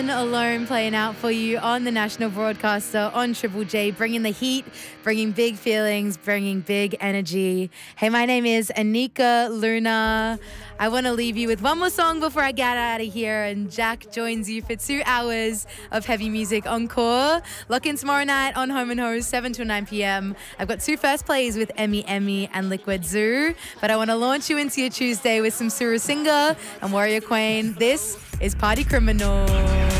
Alone playing out for you on the national broadcaster on Triple J, bringing the heat, bringing big feelings, bringing big energy. Hey, my name is Anika Luna. I want to leave you with one more song before I get out of here, and Jack joins you for 2 hours of heavy music encore. Lock in tomorrow night on Home and Hose, 7 to 9 p.m. I've got 2 first plays with Emmy and Liquid Zoo, but I want to launch you into your Tuesday with some Suru Singer and Warrior Queen. This is Party Criminal.